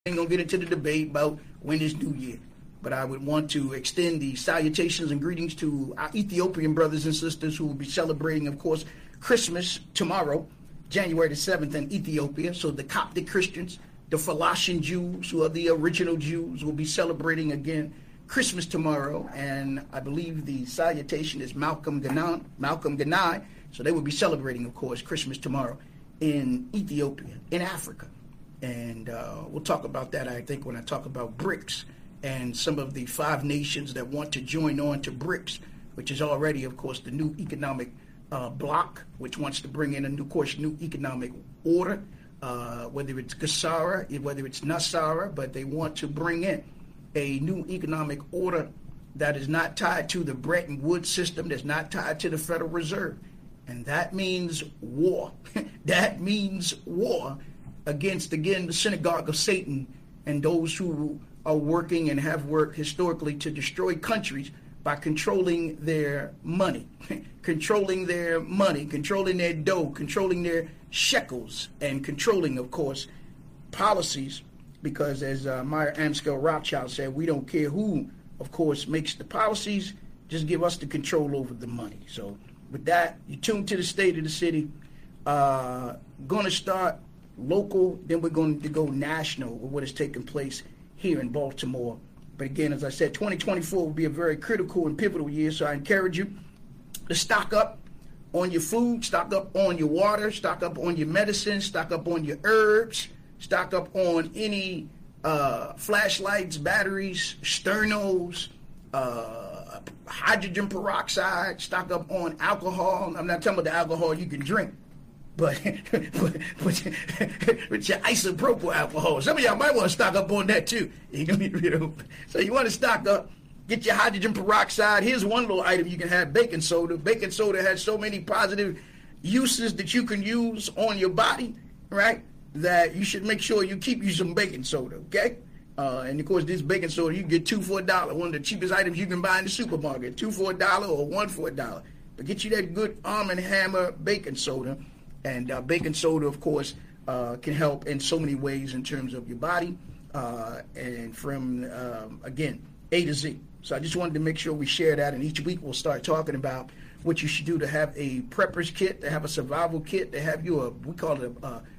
ain't gonna get into the debate about when is New Year. But I would want to extend the salutations and greetings to our Ethiopian brothers and sisters who will be celebrating, of course, Christmas tomorrow, January the 7th in Ethiopia. So the Coptic Christians, the Falashan Jews, who are the original Jews, will be celebrating again Christmas tomorrow. And I believe the salutation is Malcolm Ganai. So they will be celebrating, of course, Christmas tomorrow in Ethiopia, in Africa. And we'll talk about that, I think, when I talk about BRICS and some of the 5 nations that want to join on to BRICS, which is already, of course, the new economic bloc, which wants to bring in a new economic order, whether it's Gassara, whether it's Nasara, but they want to bring in a new economic order that is not tied to the Bretton Woods system, that's not tied to the Federal Reserve. And that means war. That means war against, again, the synagogue of Satan and those who are working and have worked historically to destroy countries by controlling their money, controlling their dough, controlling their shekels, and controlling, of course, policies. Because as Meyer Amschel Rothschild said, we don't care who, of course, makes the policies, just give us the control over the money. So with that, you tune to the State of the City. Going to start local, then we're going to go national with what is taking place here in Baltimore. But again, as I said, 2024 will be a very critical and pivotal year, so I encourage you to stock up on your food, stock up on your water, stock up on your medicine, stock up on your herbs, stock up on any flashlights, batteries, sternos, hydrogen peroxide, stock up on alcohol. I'm not talking about the alcohol you can drink, but your isopropyl alcohol. Some of y'all might want to stock up on that too. So you want to stock up, get your hydrogen peroxide. Here's one little item you can have: baking soda. Baking soda has so many positive uses that you can use on your body, right? That you should make sure you keep you some baking soda, okay? And of course, this baking soda, you can get 2 for $1. One of the cheapest items you can buy in the supermarket, 2 for $1 or 1 for $1. But get you that good Arm & Hammer baking soda. And baking soda, of course, can help in so many ways in terms of your body and from, again, A to Z. So I just wanted to make sure we share that. And each week we'll start talking about what you should do to have a prepper's kit, to have a survival kit, to have you we call it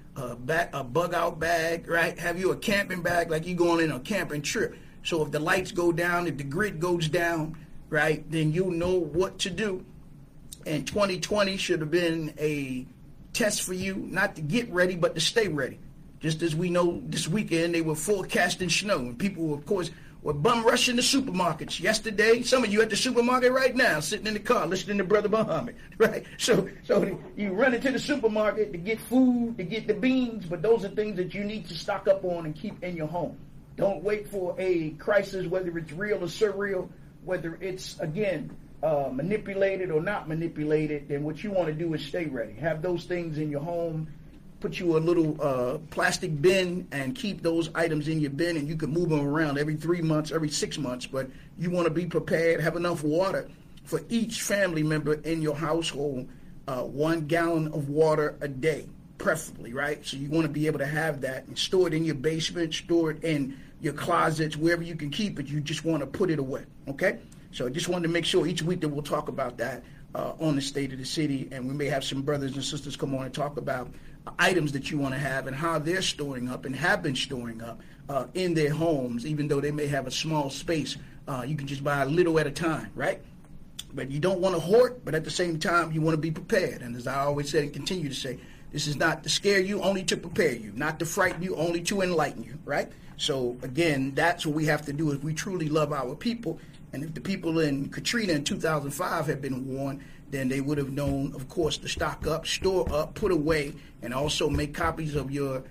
a bug-out bag, right? Have you a camping bag like you going in a camping trip. So if the lights go down, if the grid goes down, right, then you know what to do. And 2020 should have been a test for you, not to get ready, but to stay ready. Just as we know this weekend, they were forecasting snow. And people, of course, were bum rushing the supermarkets yesterday. Some of you at the supermarket right now, sitting in the car, listening to Brother Muhammad, right? So you run into the supermarket to get food, to get the beans, but those are things that you need to stock up on and keep in your home. Don't wait for a crisis, whether it's real or surreal, whether it's, again, manipulated or not manipulated. Then what you want to do is stay ready. Have those things in your home. Put you a little plastic bin and keep those items in your bin, and you can move them around every 3 months, every 6 months. But you want to be prepared, have enough water for each family member in your household, 1 gallon of water a day, preferably, right? So you want to be able to have that and store it in your basement, store it in your closets, wherever you can keep it. You just want to put it away, okay? So I just wanted to make sure each week that we'll talk about that on the State of the City, and we may have some brothers and sisters come on and talk about items that you want to have and how they're storing up and have been storing up in their homes, even though they may have a small space. You can just buy a little at a time, right? But you don't want to hoard, but at the same time, you want to be prepared. And as I always say and continue to say, this is not to scare you, only to prepare you, not to frighten you, only to enlighten you, right? So, again, that's what we have to do if we truly love our people. And if the people in Katrina in 2005 had been warned, then they would have known, of course, to stock up, store up, put away, and also make copies of your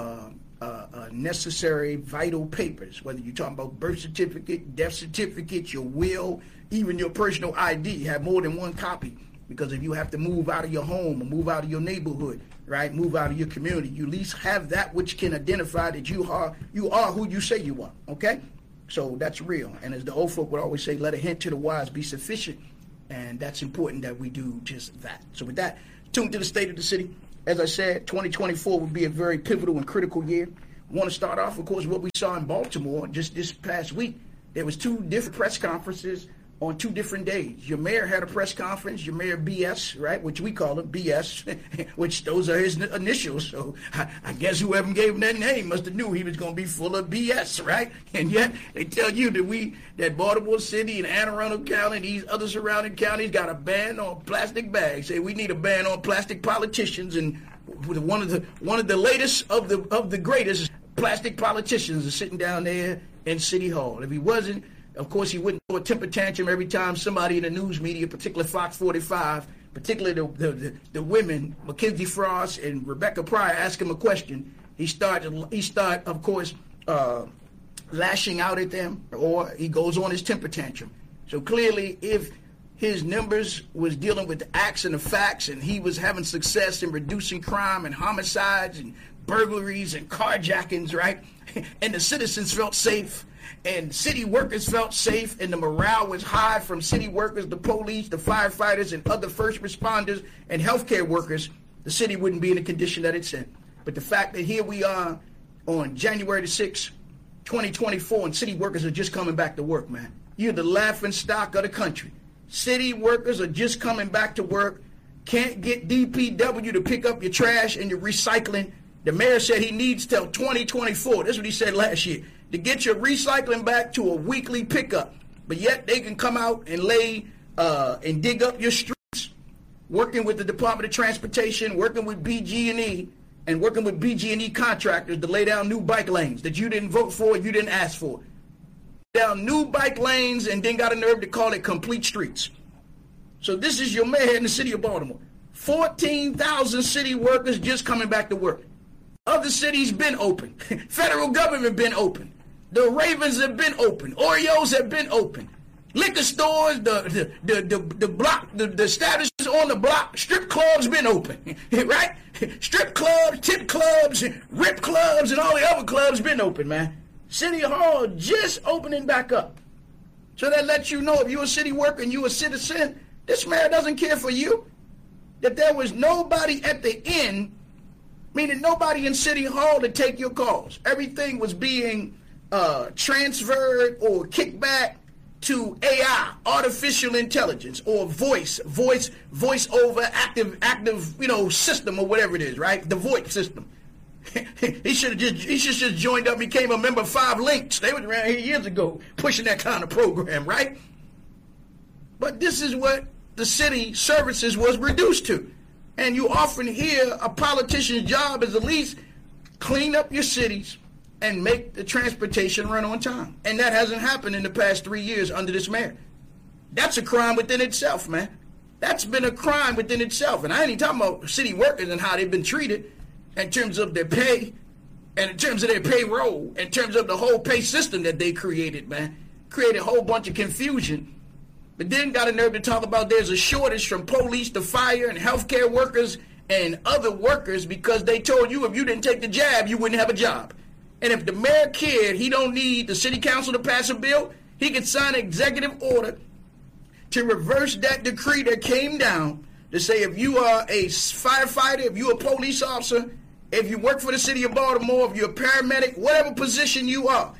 necessary vital papers, whether you're talking about birth certificate, death certificate, your will, even your personal ID. Have more than 1 copy, because if you have to move out of your home or move out of your neighborhood, right, move out of your community, you at least have that which can identify that you are who you say you are, okay? So that's real. And as the old folk would always say, let a hint to the wise be sufficient. And that's important that we do just that. So with that, tune to the State of the City. As I said, 2024 will be a very pivotal and critical year. want to start off, of course, what we saw in Baltimore just this past week. There was 2 different press conferences on 2 different days. Your mayor had a press conference, your mayor BS, right, which we call him BS, which those are his initials. So I guess whoever gave him that name must have knew he was going to be full of BS, right? And yet they tell you that Baltimore City and Anne Arundel County and these other surrounding counties got a ban on plastic bags. Say we need a ban on plastic politicians, and one of the latest of the greatest plastic politicians is sitting down there in City Hall. If he wasn't, of course, he wouldn't throw a temper tantrum every time somebody in the news media, particularly Fox 45, particularly the women, Mackenzie Frost and Rebecca Pryor, ask him a question. He start, of course, lashing out at them, or he goes on his temper tantrum. So clearly, if his numbers was dealing with the acts and the facts, and he was having success in reducing crime and homicides and burglaries and carjackings, right? And the citizens felt safe, and city workers felt safe, and the morale was high from city workers, the police, the firefighters, and other first responders and healthcare workers, the city wouldn't be in the condition that it's in. But the fact that here we are on January the 6th, 2024, and city workers are just coming back to work, man. You're the laughing stock of the country. City workers are just coming back to work, can't get DPW to pick up your trash and your recycling. The mayor said he needs till 2024. That's what he said last year, to get your recycling back to a weekly pickup. But yet they can come out and lay and dig up your streets, working with the Department of Transportation, working with BG&E, and working with BG&E contractors to lay down new bike lanes that you didn't vote for, you didn't ask for. Down new bike lanes, and then got a nerve to call it complete streets. So this is your mayor in the city of Baltimore. 14,000 city workers just coming back to work. Other cities been open. Federal government been open. The Ravens have been open. Oreos have been open. Liquor stores, the block, the establishments on the block, strip clubs been open, right? Strip clubs, tip clubs, rip clubs, and all the other clubs been open, man. City Hall just opening back up. So that lets you know if you're a city worker and you're a citizen, this mayor doesn't care for you. That there was nobody at the end, meaning nobody in City Hall to take your calls. Everything was being transferred or kicked back to AI, artificial intelligence, or voice over active, system or whatever it is, right? The VoIP system. He should have just joined up, became a member of 5 Links. They were around here years ago pushing that kind of program, right? But this is what the city services was reduced to. And you often hear a politician's job is at least clean up your cities and make the transportation run on time. And that hasn't happened in the past 3 years under this mayor. That's a crime within itself, man. That's been a crime within itself. And I ain't even talking about city workers and how they've been treated in terms of their pay and in terms of their payroll, in terms of the whole pay system that they created, man. Created a whole bunch of confusion. But then got a nerve to talk about there's a shortage from police to fire and healthcare workers and other workers because they told you if you didn't take the jab, you wouldn't have a job. And if the mayor cared, he don't need the city council to pass a bill. He could sign an executive order to reverse that decree that came down to say if you are a firefighter, if you're a police officer, if you work for the city of Baltimore, if you're a paramedic, whatever position you are,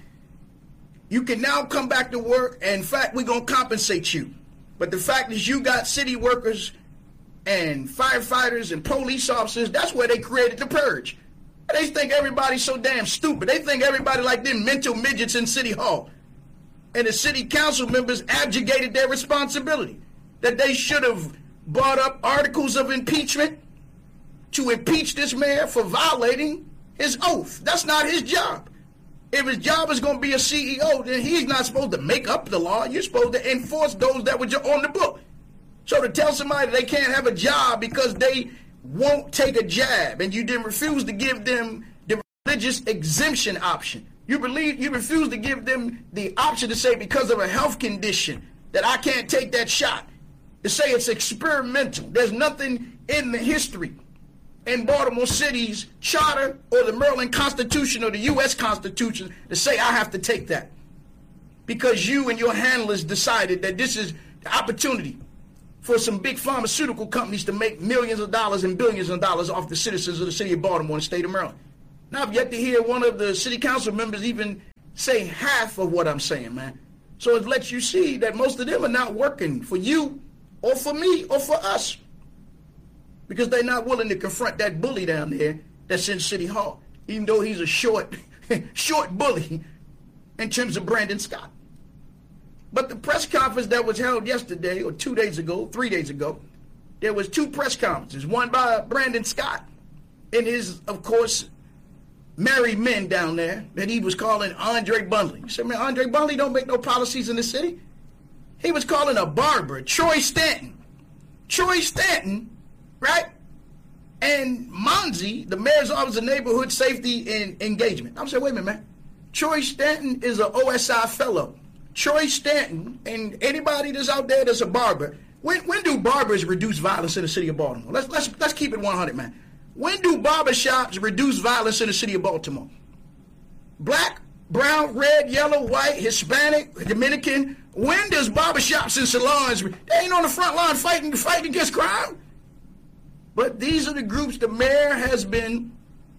you can now come back to work, and in fact, we're going to compensate you. But the fact is you got city workers and firefighters and police officers, that's where they created the purge. They think everybody's so damn stupid. They think everybody like them mental midgets in City Hall. And the city council members abjugated their responsibility. That they should have brought up articles of impeachment to impeach this mayor for violating his oath. That's not his job. If his job is going to be a CEO, then he's not supposed to make up the law. You're supposed to enforce those that were on the book. So to tell somebody they can't have a job because they won't take a jab and you didn't refuse to give them the religious exemption option. You refuse to give them the option to say because of a health condition that I can't take that shot. To say it's experimental. There's nothing in the history in Baltimore City's charter or the Maryland Constitution or the U.S. Constitution to say I have to take that. Because you and your handlers decided that this is the opportunity for some big pharmaceutical companies to make millions of dollars and billions of dollars off the citizens of the city of Baltimore and the state of Maryland. Now, I've yet to hear one of the city council members even say half of what I'm saying, man. So it lets you see that most of them are not working for you or for me or for us, because they're not willing to confront that bully down there that's in City Hall, even though he's a short bully in terms of Brandon Scott. But the press conference that was held yesterday, or 2 days ago, 3 days ago, there was two press conferences, one by Brandon Scott and his, of course, married men down there that he was calling Andre Bunley. He said, man, Andre Bunley don't make no policies in the city. He was calling a barber, Troy Stanton. Troy Stanton, right? And Monzi, the mayor's office of neighborhood safety and engagement. I'm saying, wait a minute, man. Troy Stanton is an OSI fellow. Troy Stanton, and anybody that's out there that's a barber, when do barbers reduce violence in the city of Baltimore? Let's keep it 100, man. When do barbershops reduce violence in the city of Baltimore? Black, brown, red, yellow, white, Hispanic, Dominican. When does barbershops and salons, they ain't on the front line fighting against crime? But these are the groups the mayor has been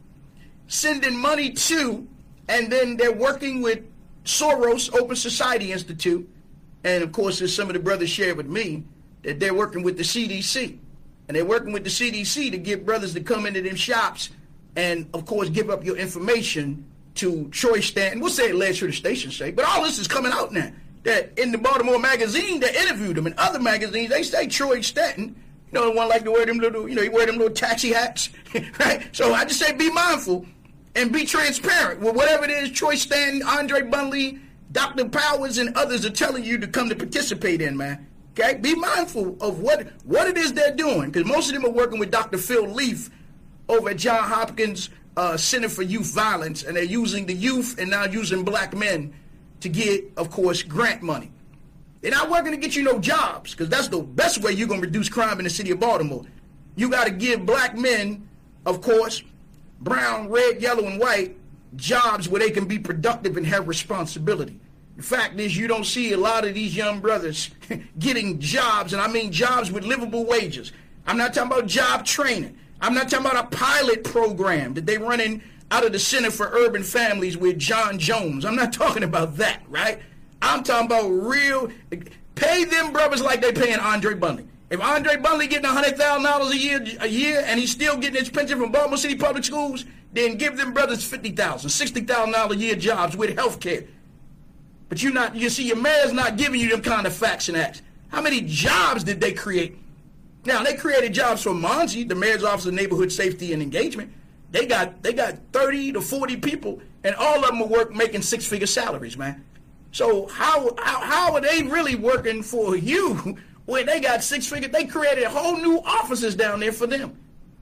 sending money to, and then they're working with Soros Open Society Institute, and of course, as some of the brothers shared with me, that they're working with the CDC. And they're working with the CDC to get brothers to come into them shops and, of course, give up your information to Troy Stanton. We'll say it led to the station's sake, but all this is coming out now. That in the Baltimore Magazine, they interviewed him. In other magazines, they say Troy Stanton, you know, the one like to wear them little, you know, he wear them little taxi hats, right? So I just say be mindful and be transparent with whatever it is Troy Stanton, Andre Bunley, Dr. Powers, and others are telling you to come to participate in, man. Okay, be mindful of what it is they're doing, because most of them are working with Dr. Phil Leaf over at Johns Hopkins Center for Youth Violence, and they're using the youth and now using black men to get, of course, grant money. They're not working to get you no jobs, because that's the best way you're going to reduce crime in the city of Baltimore. You got to give black men, of course, brown, red, yellow, and white, jobs where they can be productive and have responsibility. The fact is, you don't see a lot of these young brothers getting jobs, and I mean jobs with livable wages. I'm not talking about job training. I'm not talking about a pilot program that they running out of the Center for Urban Families with John Jones. I'm not talking about that, right? I'm talking about real, pay them brothers like they paying Andre Bunley. If Andre Bunley getting $100,000 a year and he's still getting his pension from Baltimore City Public Schools, then give them brothers $50,000, $60,000 a year jobs with health care. But you see, your mayor's not giving you them kind of facts and acts. How many jobs did they create? Now, they created jobs for Monzi, the mayor's office of neighborhood safety and engagement. They got 30 to 40 people, and all of them are making six-figure salaries, man. So how are they really working for you when they got six-figure? They created whole new offices down there for them.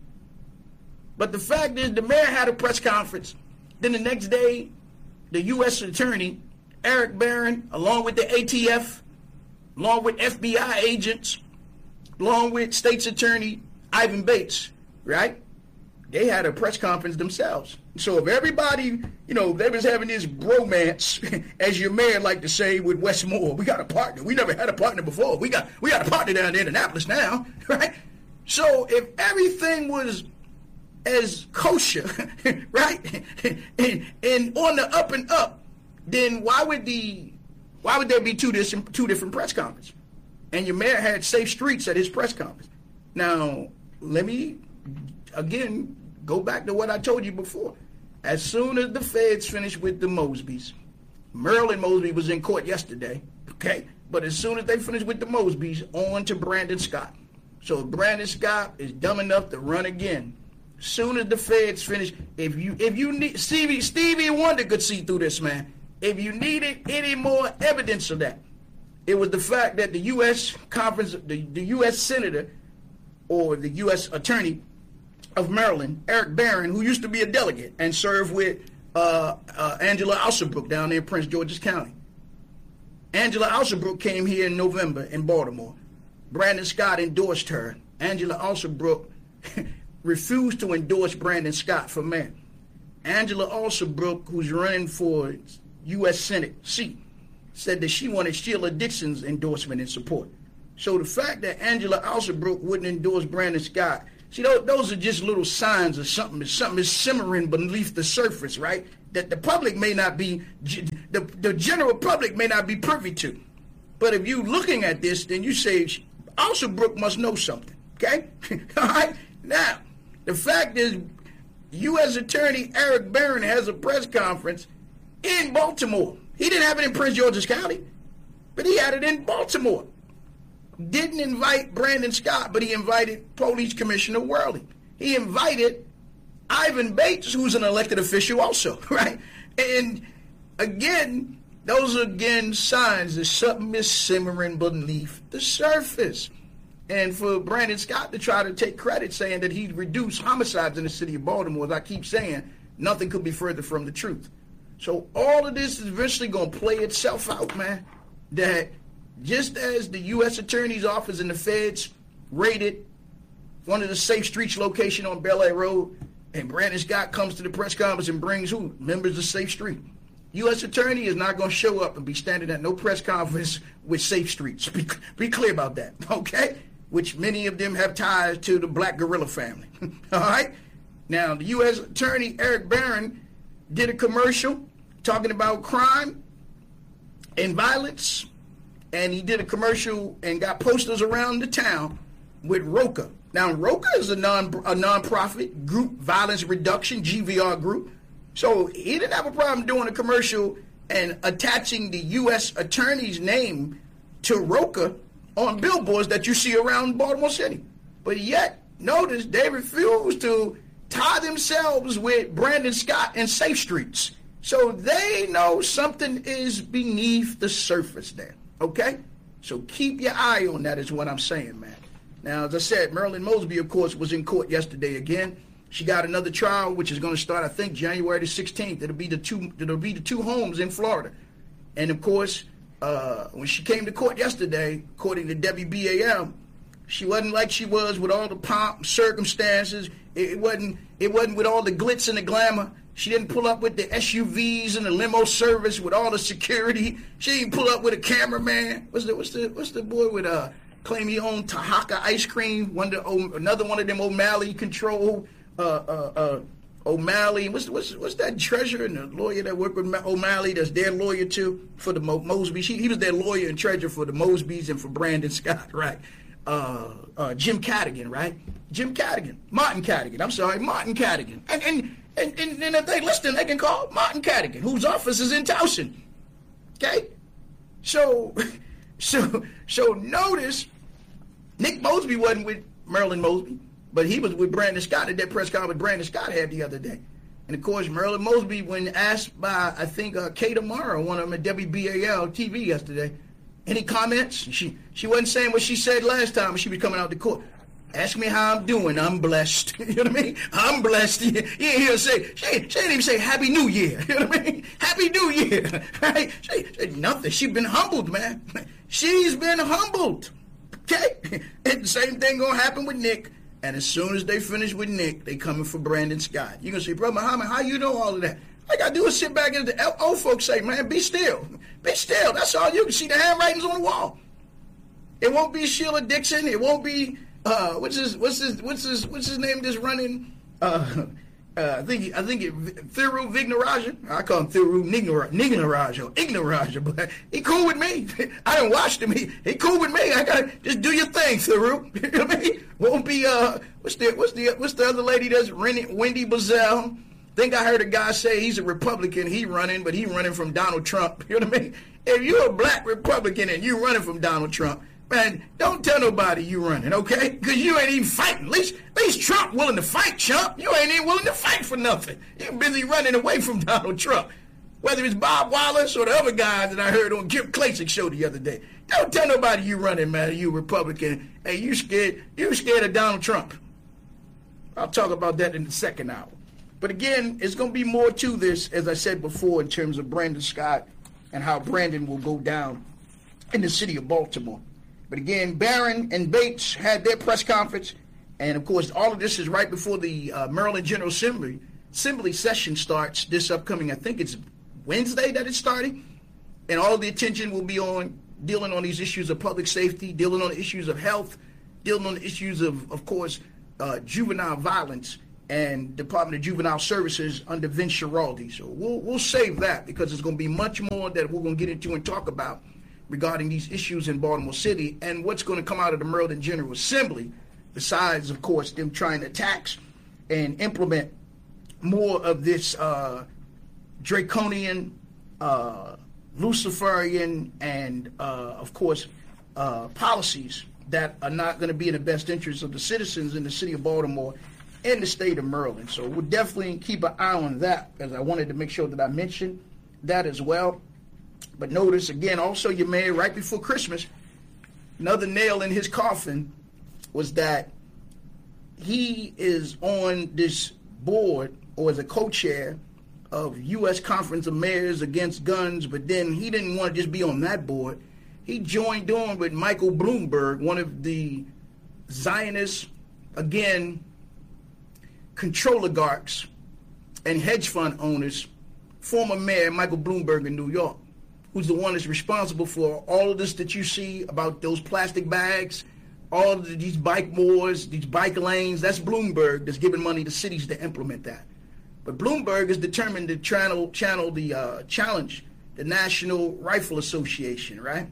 But the fact is, the mayor had a press conference. Then the next day, the U.S. attorney, Eric Barron, along with the ATF, along with FBI agents, along with State's Attorney Ivan Bates, right? They had a press conference themselves. So if everybody, you know, they was having this bromance, as your mayor like to say, with Wes Moore, we got a partner. We never had a partner before. We got a partner down in Indianapolis now, right? So if everything was as kosher, right, and on the up and up, then why would there be two different press conferences? And your mayor had safe streets at his press conference. Now, let me, again, go back to what I told you before. As soon as the feds finished with the Mosbys, Marilyn Mosby was in court yesterday, okay? But as soon as they finished with the Mosbys, on to Brandon Scott. So Brandon Scott is dumb enough to run again. As soon as the feds finish, if you need, Stevie Wonder could see through this, man. If you needed any more evidence of that, it was the fact that the U.S. conference, the U.S. senator or the U.S. attorney of Maryland, Eric Barron, who used to be a delegate and served with Angela Alsobrooke down there in Prince George's County. Angela Alsobrooke came here in November in Baltimore. Brandon Scott endorsed her. Angela Alsobrooke refused to endorse Brandon Scott for mayor. Angela Alsobrooke, who's running for U.S. Senate seat, said that she wanted Sheila Dixon's endorsement and support. So the fact that Angela Alsobrooke wouldn't endorse Brandon Scott See, those are just little signs of something is simmering beneath the surface, right? That the public may not be, the general public may not be privy to. But if you looking at this, then you say, Alsobrooke must know something, okay? All right? Now, the fact is, U.S. Attorney Eric Barron has a press conference in Baltimore. He didn't have it in Prince George's County, but he had it in Baltimore. Didn't invite Brandon Scott, but he invited Police Commissioner Worley. He invited Ivan Bates, who's an elected official also, right? And again, those are again signs that something is simmering beneath the surface. And for Brandon Scott to try to take credit saying that he reduced homicides in the city of Baltimore, as I keep saying, nothing could be further from the truth. So all of this is eventually going to play itself out, man, that just as the U.S. Attorney's Office and the feds raided one of the Safe Streets location on Bel Air Road, and Brandon Scott comes to the press conference and brings who? Members of Safe Street. U.S. Attorney is not going to show up and be standing at no press conference with Safe Streets. Be clear about that, okay? Which many of them have ties to the Black Guerrilla family, all right? Now, the U.S. Attorney Eric Barron did a commercial talking about crime and violence, and he did a commercial and got posters around the town with ROCA. Now, ROCA is a non-profit group, violence reduction, GVR group. So he didn't have a problem doing a commercial and attaching the U.S. Attorney's name to ROCA on billboards that you see around Baltimore City. But yet, notice they refused to tie themselves with Brandon Scott and Safe Streets. So they know something is beneath the surface there. Okay? So keep your eye on that is what I'm saying, man. Now, as I said, Marilyn Mosby, of course, was in court yesterday again. She got another trial, which is going to start, I think, January the 16th. It'll be the two homes in Florida. And, of course, when she came to court yesterday, according to WBAM, she wasn't like she was with all the pomp and circumstances. It wasn't with all the glitz and the glamour. She didn't pull up with the SUVs and the limo service with all the security. She didn't pull up with a cameraman. What's the boy with claim he owned Tahaka ice cream? Another one of them O'Malley control. O'Malley. What's that treasurer and the lawyer that worked with O'Malley? That's their lawyer too for the Mosby. He was their lawyer and treasurer for the Mosbys and for Brandon Scott, right? Jim Cadigan, right? Martin Cadigan. I'm sorry, Martin Cadigan. And if they listen, they can call Martin Cadigan, whose office is in Towson. Okay? So notice Nick Mosby wasn't with Marilyn Mosby, but he was with Brandon Scott at that press conference Brandon Scott had the other day. And of course, Marilyn Mosby, when asked by, I think, Kate Amara, one of them at WBAL TV yesterday, any comments? She wasn't saying what she said last time when she was coming out to court. Ask me how I'm doing. I'm blessed. You know what I mean? I'm blessed. You ain't hear her say, she didn't even say Happy New Year. You know what I mean? Happy New Year. Right? She nothing. She's been humbled, man. She's been humbled. Okay? And the same thing going to happen with Nick. And as soon as they finish with Nick, they coming for Brandon Scott. You're going to say, Brother Muhammad, how you know all of that? All I got to do is sit back and the old folks say, man, be still. Be still. That's all you can see. The handwritings on the wall. It won't be Sheila Dixon. It won't be... what's his name that's running? I think Thiru Vignarajah. I call him Thiru Ignorajah, but he cool with me. I done watched him. He cool with me. I gotta just do your thing, Thiru. You know what I mean? Won't be what's the other lady that's running? Wendy Bazell. Think I heard a guy say he's a Republican. He running, but he running from Donald Trump. You know what I mean? If you're a black Republican and you running from Donald Trump, man, don't tell nobody you running, okay? Because you ain't even fighting. At least Trump willing to fight, chump. You ain't even willing to fight for nothing. You're busy running away from Donald Trump. Whether it's Bob Wallace or the other guys that I heard on Kim Klasik's show the other day. Don't tell nobody you running, man. You Republican. Hey, you scared of Donald Trump. I'll talk about that in the second hour. But again, it's going to be more to this, as I said before, in terms of Brandon Scott and how Brandon will go down in the city of Baltimore. But again, Barron and Bates had their press conference, and of course, all of this is right before the Maryland General Assembly session starts this upcoming, I think it's Wednesday that it's starting, and all of the attention will be on dealing on these issues of public safety, dealing on the issues of health, dealing on the issues of course, juvenile violence and Department of Juvenile Services under Vince Schiraldi. So we'll save that because there's going to be much more that we're going to get into and talk about regarding these issues in Baltimore City and what's going to come out of the Maryland General Assembly, besides, of course, them trying to tax and implement more of this draconian, Luciferian, and, of course, policies that are not going to be in the best interest of the citizens in the city of Baltimore and the state of Maryland. So we'll definitely keep an eye on that, because I wanted to make sure that I mentioned that as well. But notice, again, also your mayor, right before Christmas, another nail in his coffin was that he is on this board, or as a co-chair of U.S. Conference of Mayors Against Guns, but then he didn't want to just be on that board. He joined on with Michael Bloomberg, one of the Zionist, again, control oligarchs and hedge fund owners, former mayor Michael Bloomberg in New York, who's the one that's responsible for all of this that you see about those plastic bags, all of these bike wars, these bike lanes. That's Bloomberg that's giving money to cities to implement that. But Bloomberg is determined to challenge the National Rifle Association, right?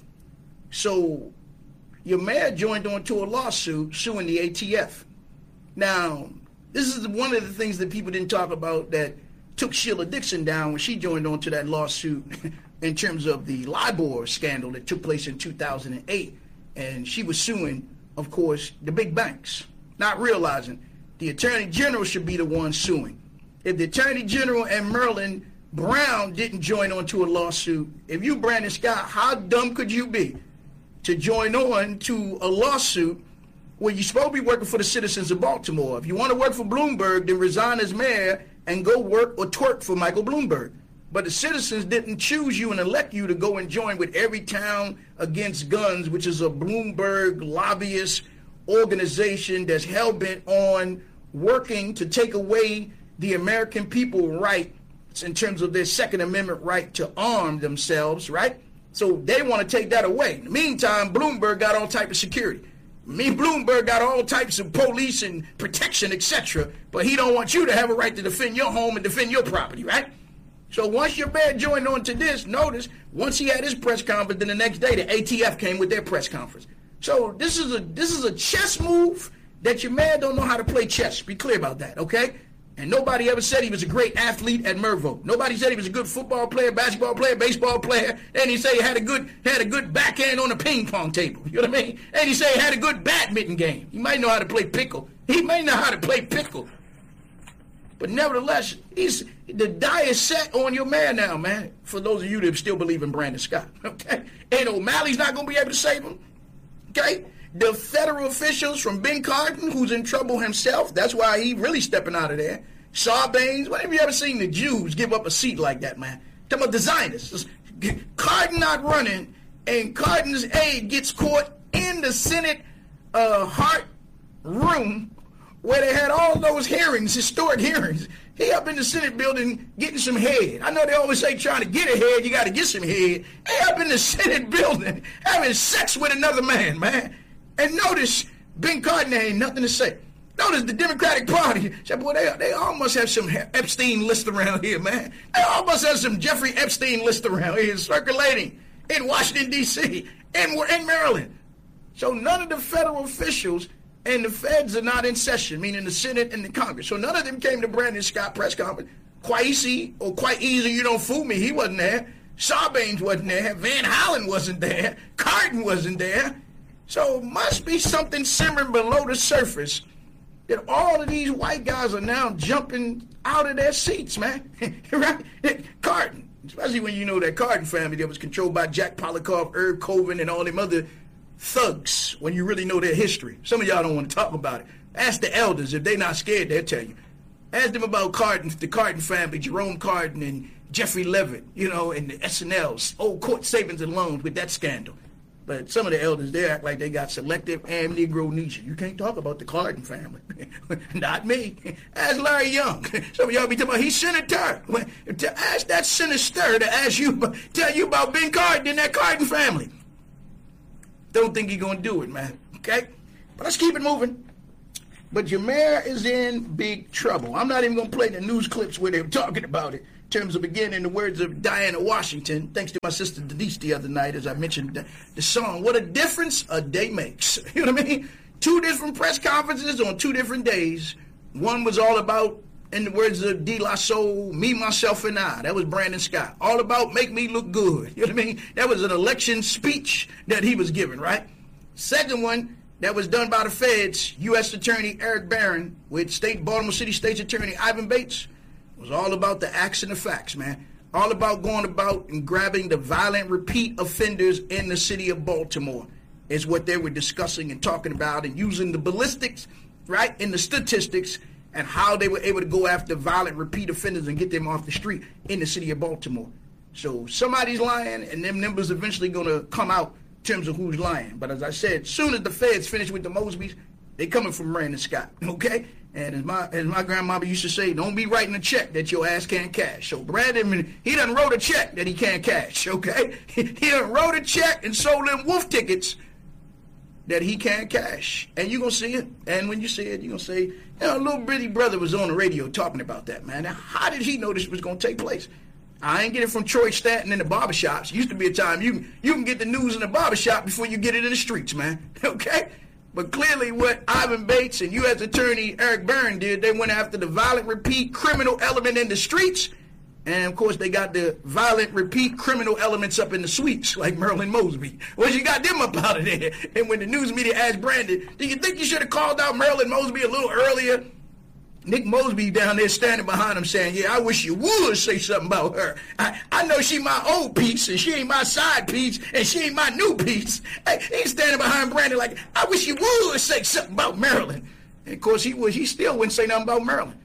So your mayor joined on to a lawsuit suing the ATF. Now, this is one of the things that people didn't talk about that took Sheila Dixon down when she joined on to that lawsuit in terms of the LIBOR scandal that took place in 2008. And she was suing, of course, the big banks, not realizing the Attorney General should be the one suing. If the Attorney General and Merlin Brown didn't join on to a lawsuit, if you Brandon Scott, how dumb could you be to join on to a lawsuit when you're supposed to be working for the citizens of Baltimore? If you want to work for Bloomberg, then resign as mayor and go work or twerk for Michael Bloomberg. But the citizens didn't choose you and elect you to go and join with Everytown Against Guns, which is a Bloomberg lobbyist organization that's hell-bent on working to take away the American people rights in terms of their Second Amendment right to arm themselves, right? So they want to take that away. In the meantime, Bloomberg got all type of security. Bloomberg got all types of police and protection, etc. But he don't want you to have a right to defend your home and defend your property, right? So once your mayor joined on to this, notice, once he had his press conference, then the next day the ATF came with their press conference. So this is a chess move that your mayor don't know how to play chess. Be clear about that, okay? And nobody ever said he was a great athlete at Mervo. Nobody said he was a good football player, basketball player, baseball player. And he said he had a good backhand on the ping pong table. You know what I mean? And he said he had a good badminton game. He might know how to play pickle. But nevertheless, the die is set on your man now, man. For those of you that still believe in Brandon Scott, okay? And O'Malley's not going to be able to save him, okay? The federal officials from Ben Cardin, who's in trouble himself, that's why he really stepping out of there. Sarbanes, when have you ever seen the Jews give up a seat like that, man? Talking about the Zionists. Cardin not running, and Cardin's aide gets caught in the Senate Hart room where they had all those hearings, historic hearings. He up in the Senate building getting some head. I know they always say trying to get a head, you got to get some head. He up in the Senate building having sex with another man. And notice, Ben Cardin ain't nothing to say. Notice the Democratic Party, boy, they almost have some Epstein list around here, man. They almost have some Jeffrey Epstein list around here circulating in Washington, D.C., and we're in Maryland. So none of the federal officials and the feds are not in session, meaning the Senate and the Congress. So none of them came to Brandon Scott press conference. Quite easy, you don't fool me, he wasn't there. Sarbanes wasn't there. Van Hollen wasn't there. Cardin wasn't there. So must be something simmering below the surface that all of these white guys are now jumping out of their seats, man. Right? Cardin, especially when you know that Cardin family that was controlled by Jack Polikoff, Herb Coven, and all them other thugs, when you really know their history. Some of y'all don't want to talk about it. Ask the elders. If they're not scared, they'll tell you. Ask them about Cardin, the Cardin family, Jerome Cardin and Jeffrey Levitt, and the SNL's old court savings and loans with that scandal. But some of the elders, they act like they got selective amnesia. You can't talk about the Cardin family. Not me. Ask Larry Young. Some of y'all be talking about he's senator. To ask that senator to tell you about Ben Cardin and that Cardin family. Don't think he's going to do it, man. Okay? But let's keep it moving. But Jameer is in big trouble. I'm not even going to play the news clips where they were talking about it. In terms of, again, in the words of Diana Washington, thanks to my sister Denise the other night, as I mentioned the song, what a difference a day makes. You know what I mean? 2 different press conferences on 2 different days. One was all about, in the words of De La Soul, me, myself, and I. That was Brandon Scott. All about make me look good. You know what I mean? That was an election speech that he was giving, right? Second one, that was done by the feds, U.S. Attorney Eric Barron with Baltimore City State's Attorney Ivan Bates, was all about the acts and the facts, man. All about going about and grabbing the violent repeat offenders in the city of Baltimore is what they were discussing and talking about, and using the ballistics, right, and the statistics and how they were able to go after violent repeat offenders and get them off the street in the city of Baltimore. So somebody's lying, and them numbers eventually going to come out in terms of who's lying. But as I said, soon as the feds finish with the Mosbys, they coming from Brandon Scott, okay? And as my grandmama used to say, don't be writing a check that your ass can't cash. So Brandon, he done wrote a check that he can't cash, okay? He done wrote a check and sold them wolf tickets that he can't cash. And you're going to see it. And when you see it, you're going to say, you know, a little bitty brother was on the radio talking about that, man. Now, how did he know this was going to take place? I ain't get it from Troy Stanton in the barbershops. Used to be a time you can get the news in the barbershop before you get it in the streets, man. Okay? But clearly what Ivan Bates and U.S. Attorney Eric Barron did, they went after the violent repeat criminal element in the streets. And, of course, they got the violent repeat criminal elements up in the suites, like Merlin Mosby. Well, you got them up out of there. And when the news media asked Brandon, do you think you should have called out Merlin Mosby a little earlier? Nick Mosby down there standing behind him saying, yeah, I wish you would say something about her. I know she my old piece, and she ain't my side piece, and she ain't my new piece. He's standing behind Brandon like, I wish you would say something about Maryland. And, of course, he still wouldn't say nothing about Maryland.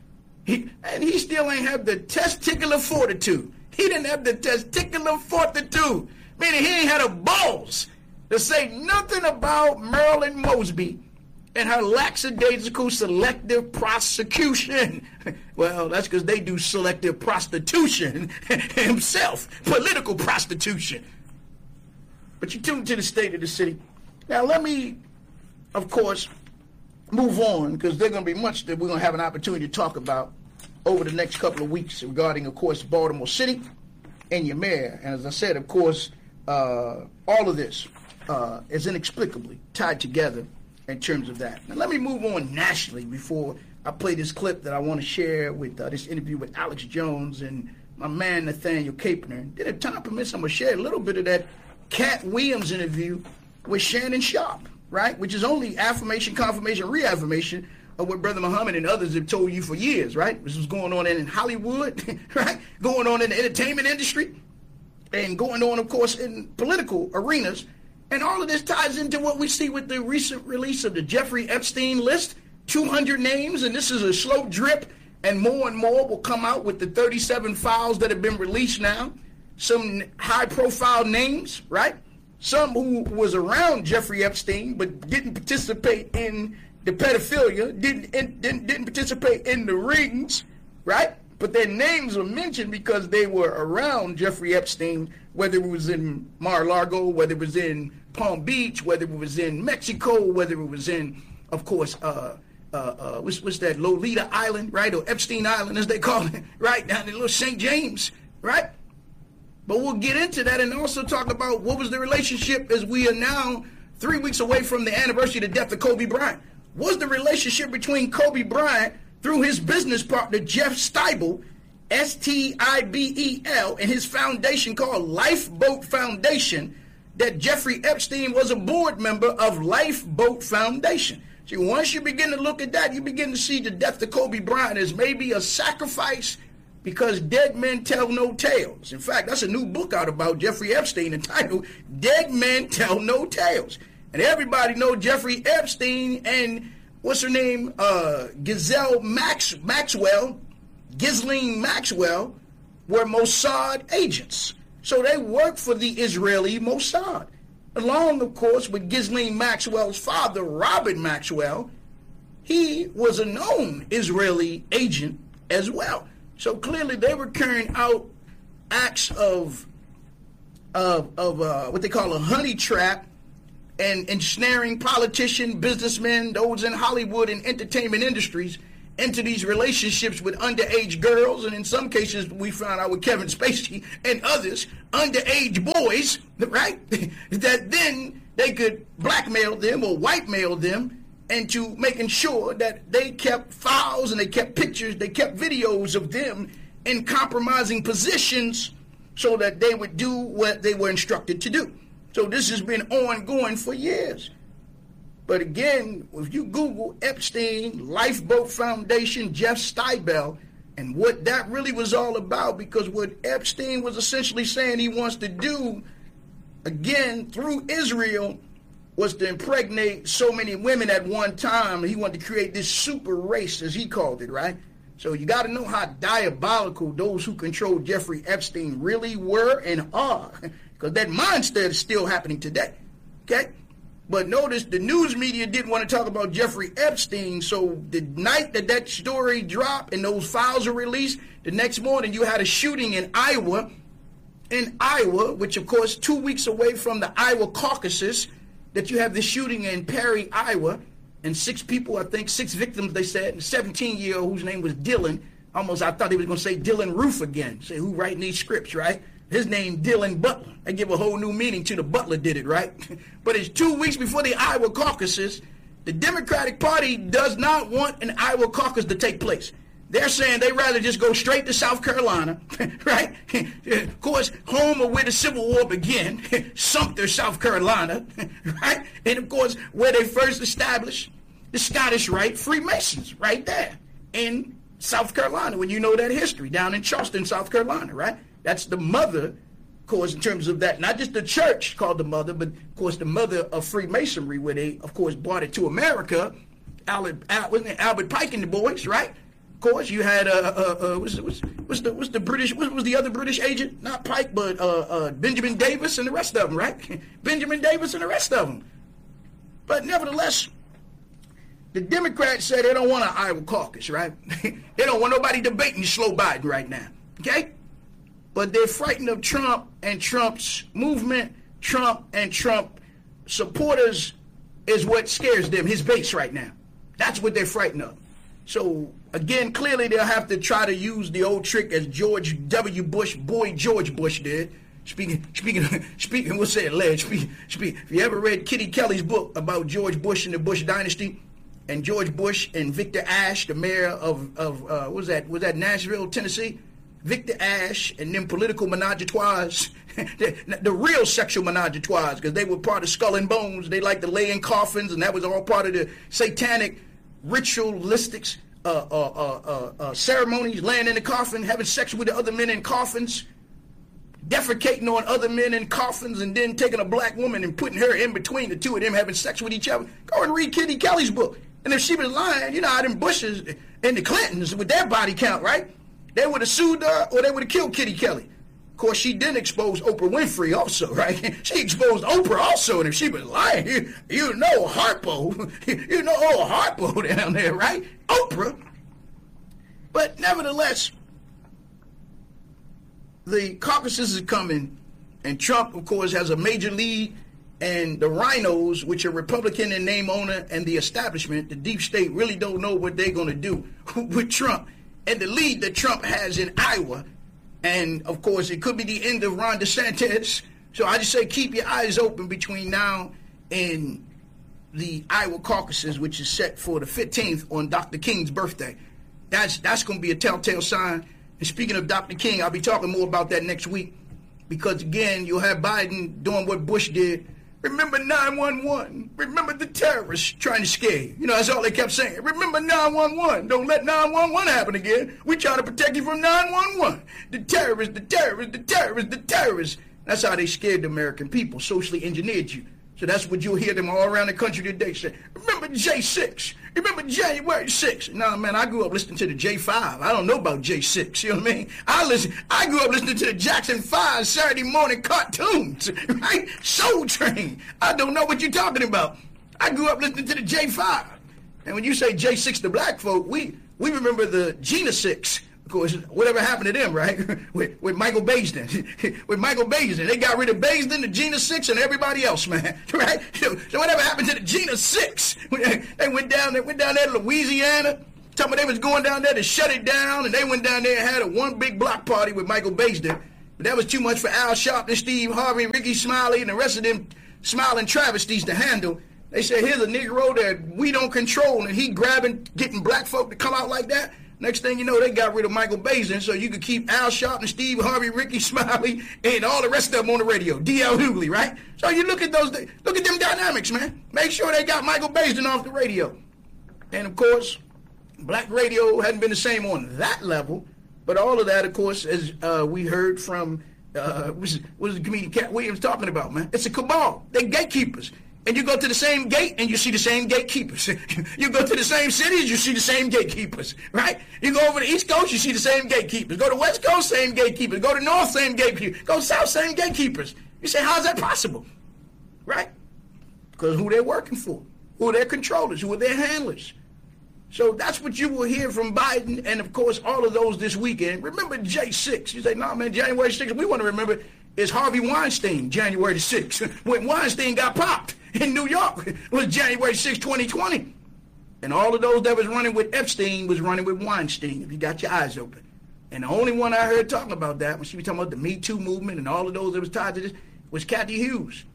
He still ain't have the testicular fortitude. He didn't have the testicular fortitude, meaning he ain't had the balls to say nothing about Marilyn Mosby and her lackadaisical selective prosecution. Well, that's because they do selective prostitution himself, political prostitution. But you tune to the state of the city. Now, let me, of course, move on, because there's going to be much that we're going to have an opportunity to talk about over the next couple of weeks regarding, of course, Baltimore City and your mayor. And as I said, of course, all of this is inexplicably tied together in terms of that. Now, let me move on nationally before I play this clip that I want to share with this interview with Alex Jones and my man Nathaniel Kapner. Then if time permits, I'm going to share a little bit of that Cat Williams interview with Shannon Sharpe, right, which is only affirmation, confirmation, reaffirmation of what Brother Muhammad and others have told you for years, right? This was going on in Hollywood, right, going on in the entertainment industry, and going on, of course, in political arenas. And all of this ties into what we see with the recent release of the Jeffrey Epstein list, 200 names, and this is a slow drip, and more will come out with the 37 files that have been released now. Some high-profile names, right? Some who was around Jeffrey Epstein but didn't participate in the pedophilia, didn't participate in the rings, right? But their names were mentioned because they were around Jeffrey Epstein, whether it was in Mar-a-Lago, whether it was in Palm Beach, whether it was in Mexico, whether it was in, of course, what's that, Lolita Island, right? Or Epstein Island, as they call it, right? Down in little St. James, right? But we'll get into that and also talk about what was the relationship, as we are now 3 weeks away from the anniversary of the death of Kobe Bryant. Was the relationship between Kobe Bryant through his business partner, Jeff Stibel, S-T-I-B-E-L, and his foundation called Lifeboat Foundation, that Jeffrey Epstein was a board member of Lifeboat Foundation. See, once you begin to look at that, you begin to see the death of Kobe Bryant as maybe a sacrifice, because dead men tell no tales. In fact, that's a new book out about Jeffrey Epstein entitled Dead Men Tell No Tales. And everybody know Jeffrey Epstein and what's her name, Ghislaine Maxwell, were Mossad agents. So they worked for the Israeli Mossad, along, of course, with Ghislaine Maxwell's father, Robert Maxwell. He was a known Israeli agent as well. So clearly they were carrying out acts of what they call a honey trap and ensnaring politicians, businessmen, those in Hollywood and entertainment industries into these relationships with underage girls, and in some cases we found out with Kevin Spacey and others, underage boys, right? That then they could blackmail them or whitemail them into making sure that they kept files and they kept pictures, they kept videos of them in compromising positions so that they would do what they were instructed to do. So this has been ongoing for years. But again, if you Google Epstein, Lifeboat Foundation, Jeff Stibel, and what that really was all about, because what Epstein was essentially saying he wants to do, again, through Israel, was to impregnate so many women at one time. He wanted to create this super race, as he called it, right? So you got to know how diabolical those who controlled Jeffrey Epstein really were and are, because that mindset is still happening today, okay? But notice the news media didn't want to talk about Jeffrey Epstein, so the night that that story dropped and those files were released, the next morning you had a shooting in Iowa, which of course 2 weeks away from the Iowa caucuses, that you have the shooting in Perry, Iowa, and 6 people, I think, 6 victims, they said, and a 17-year-old whose name was Dylan. Almost I thought he was going to say Dylan Roof again. Say, who writing these scripts, right? His name, Dylan Butler. I give a whole new meaning to the Butler did it, right? But it's 2 weeks before the Iowa caucuses. The Democratic Party does not want an Iowa caucus to take place. They're saying they'd rather just go straight to South Carolina, right? Of course, home of where the Civil War began, Sumter, South Carolina, right? And of course, where they first established the Scottish Rite Freemasons, right there in South Carolina, when you know that history, down in Charleston, South Carolina, right? That's the mother, of course, in terms of that, not just the church called the mother, but of course the mother of Freemasonry, where they, of course, brought it to America. Albert Pike and the boys, right? Of course, you had what's the other British agent? Not Pike, but Benjamin Davis and the rest of them, right? Benjamin Davis and the rest of them. But nevertheless, the Democrats say they don't want an Iowa caucus, right? They don't want nobody debating slow Biden right now, okay? But they're frightened of Trump and Trump's movement. Trump and Trump supporters is what scares them, his base right now. That's what they're frightened of. So, again, clearly they'll have to try to use the old trick as George W. Bush, boy George Bush did. Speaking, we'll say alleged. If you ever read Kitty Kelly's book about George Bush and the Bush dynasty, and George Bush and Victor Ashe, the mayor of was that Nashville, Tennessee? Victor Ashe and them political menage-a-trois, the real sexual menage-a-trois, because they were part of Skull and Bones. They liked to lay in coffins, and that was all part of the satanic ritualistic ceremonies, laying in the coffin, having sex with the other men in coffins, defecating on other men in coffins, and then taking a black woman and putting her in between the two of them, having sex with each other. Go and read Kitty Kelly's book. And if she was lying, you know how them Bushes and the Clintons with their body count, right? They would have sued her or they would have killed Kitty Kelly. Of course, she didn't expose Oprah Winfrey also, right? She exposed Oprah also, and if she was lying, you know Harpo. You know old Harpo down there, right? Oprah. But nevertheless, the caucuses is coming, and Trump, of course, has a major lead, and the rhinos, which are Republican in name owner, and the establishment, the deep state, really don't know what they're going to do with Trump. And the lead that Trump has in Iowa, and of course it could be the end of Ron DeSantis. So I just say keep your eyes open between now and the Iowa caucuses, which is set for the 15th on Dr. King's birthday. That's going to be a telltale sign. And speaking of Dr. King, I'll be talking more about that next week, because again, you'll have Biden doing what Bush did. Remember 911. Remember the terrorists trying to scare you. You know, that's all they kept saying. Remember 911. Don't let 911 happen again. We try to protect you from 911. The terrorists, the terrorists, the terrorists, the terrorists. That's how they scared the American people, socially engineered you. So that's what you'll hear them all around the country today say. Remember J6. Remember January 6th. Nah, man, I grew up listening to the J5. I don't know about J6. You know what I mean? I grew up listening to the Jackson 5 Saturday morning cartoons, right? Soul Train. I don't know what you're talking about. I grew up listening to the J5. And when you say J6 to black folk, we remember the Gina 6 Of course, whatever happened to them, right? with Michael Baisden. With Michael Baisden. They got rid of Baisden, the Gina 6, and everybody else, man. Right? So whatever happened to the Gina 6? They went down there to Louisiana. Talking about they was going down there to shut it down, and they went down there and had a one big block party with Michael Baisden. But that was too much for Al Sharpton, Steve Harvey, Ricky Smiley, and the rest of them smiling travesties to handle. They said, here's a Negro that we don't control, and he grabbing, getting black folk to come out like that. Next thing you know, they got rid of Michael Baisden so you could keep Al Sharpton, Steve Harvey, Ricky Smiley, and all the rest of them on the radio. D.L. Hughley, right? So you look at them dynamics, man. Make sure they got Michael Baisden off the radio. And, of course, black radio hadn't been the same on that level. But all of that, of course, as we heard from, what was the comedian Cat Williams talking about, man? It's a cabal. They're gatekeepers. And you go to the same gate, and you see the same gatekeepers. You go to the same cities, you see the same gatekeepers, right? You go over to the East Coast, you see the same gatekeepers. Go to West Coast, same gatekeepers. Go to North, same gatekeepers. Go South, same gatekeepers. You say, how's that possible? Right? Because who they're working for, who are their controllers, who are their handlers. So that's what you will hear from Biden and, of course, all of those this weekend. Remember J6. You say, no, man, January 6th, we want to remember is Harvey Weinstein, January 6th. When Weinstein got popped in New York, it was January 6, 2020. And all of those that was running with Epstein was running with Weinstein, if you got your eyes open. And the only one I heard talking about that, when she was talking about the Me Too movement and all of those that was tied to this, was Kathy Hughes.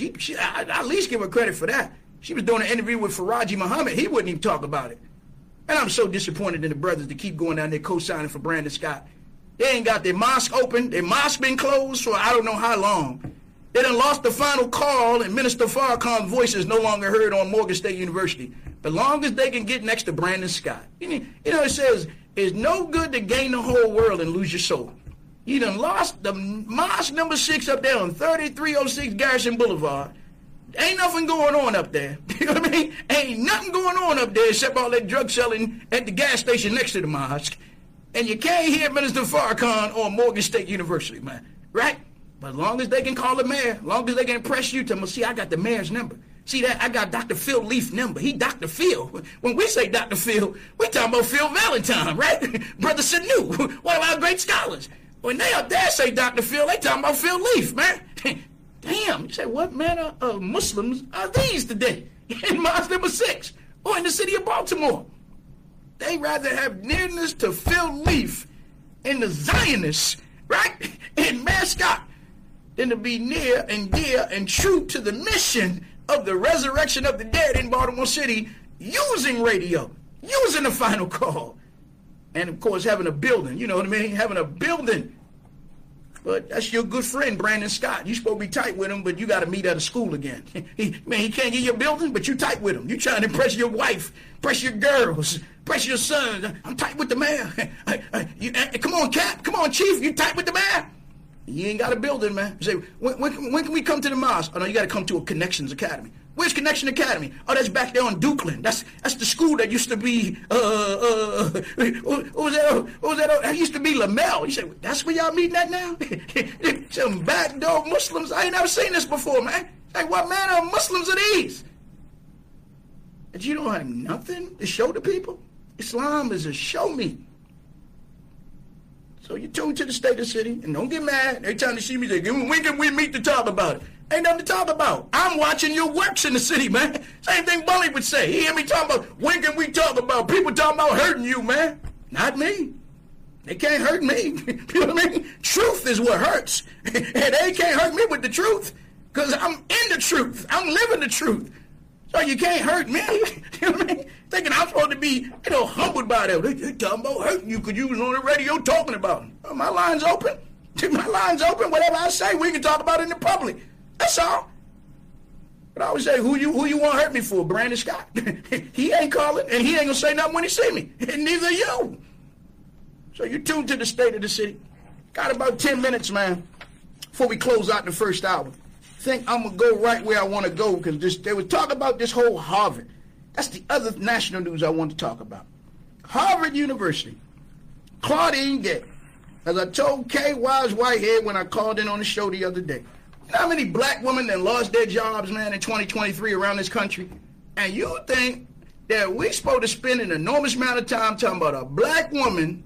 I at least give her credit for that. She was doing an interview with Faraji Muhammad. He wouldn't even talk about it. And I'm so disappointed in the brothers to keep going down there co-signing for Brandon Scott. They ain't got their mosque open. Their mosque been closed for I don't know how long. They done lost the final call, and Minister Farrakhan's voice is no longer heard on Morgan State University. The longest they can get next to Brandon Scott. You know, it says, it's no good to gain the whole world and lose your soul. You done lost the mosque number 6 up there on 3306 Garrison Boulevard. Ain't nothing going on up there. You know what I mean? Ain't nothing going on up there except all that drug selling at the gas station next to the mosque. And you can't hear Minister Farrakhan on Morgan State University, man. Right? But as long as they can call the mayor, as long as they can impress you, tell them, see, I got the mayor's number. See that? I got Dr. Phil Leaf's number. He Dr. Phil. When we say Dr. Phil, we talking about Phil Valentine, right? Brother Sanu, one of our great scholars. When they up there say Dr. Phil, they talking about Phil Leaf, man. Damn, you say, what manner of Muslims are these today? In Mosque number 6, or in the city of Baltimore. They rather have nearness to Phil Leaf and the Zionists, right, in Mascot, than to be near and dear and true to the mission of the resurrection of the dead in Baltimore City, using radio, using the final call. And, of course, having a building, you know what I mean? Having a building. But that's your good friend, Brandon Scott. You supposed to be tight with him, but you got to meet at a school again. He can't get your building, but you tight with him. You trying to impress your wife, impress your girls, impress your sons. I'm tight with the mayor. Come on, Cap. Come on, Chief. You tight with the mayor? You ain't got a building, man. You say, when can we come to the mosque? Oh, no, you got to come to a Connections Academy. Where's Connection Academy? Oh, that's back there on Dukeland. That's the school that used to be, what was that? That used to be Lamel. You say, that's where y'all meeting at now? Some backdoor Muslims. I ain't never seen this before, man. Like, what manner of Muslims are these? That you don't have nothing to show the people? Islam is a show me. So you tune to the state of the city, and don't get mad. Every time they see me, they say, when can we meet to talk about it? Ain't nothing to talk about. I'm watching your works in the city, man. Same thing Bully would say. He hear me talking about, when can we talk about? People talking about hurting you, man. Not me. They can't hurt me. You know what I mean? Truth is what hurts. And they can't hurt me with the truth, because I'm in the truth. I'm living the truth. So you can't hurt me. You know what I mean? Thinking I'm supposed to be, humbled by that. They talking about hurting you because you was on the radio talking about them. Well, my line's open. My line's open. Whatever I say, we can talk about it in the public. That's all. But I always say, who you want to hurt me for? Brandon Scott. He ain't calling, and he ain't going to say nothing when he see me. And neither you. So you tune to the state of the city. Got about 10 minutes, man, before we close out the first hour. Think I'm going to go right where I want to go, because they were talking about this whole Harvard. That's the other national news I want to talk about. Harvard University. Claudine Gay. As I told Kay Wise Whitehead when I called in on the show the other day. You know how many black women that lost their jobs, man, in 2023 around this country? And you think that we're supposed to spend an enormous amount of time talking about a black woman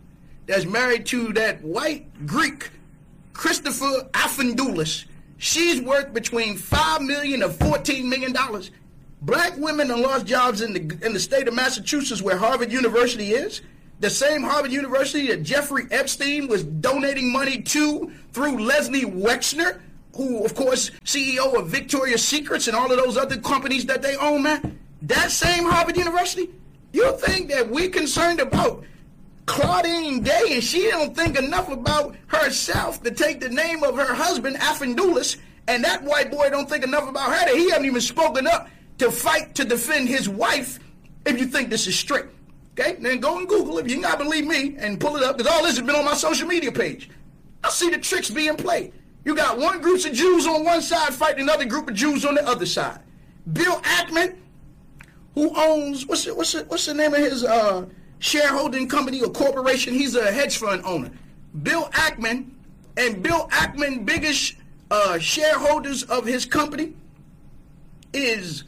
that's married to that white Greek, Christopher Afendoulis. She's worth between $5 million and $14 million. Black women have lost jobs in the state of Massachusetts, where Harvard University is. The same Harvard University that Jeffrey Epstein was donating money to through Leslie Wexner, who, of course, CEO of Victoria's Secrets and all of those other companies that they own, man. That same Harvard University. You think that we're concerned about Claudine Gay and she don't think enough about herself to take the name of her husband, Afendoulis, and that white boy don't think enough about her that he hasn't even spoken up to fight to defend his wife, if you think this is straight. Okay? Then go and Google it if you not believe me and pull it up, because all this has been on my social media page. I see the tricks being played. You got one group of Jews on one side fighting another group of Jews on the other side. Bill Ackman, who owns, what's the name of his shareholding company or corporation? He's a hedge fund owner. Bill Ackman, and Bill Ackman biggest shareholders of his company is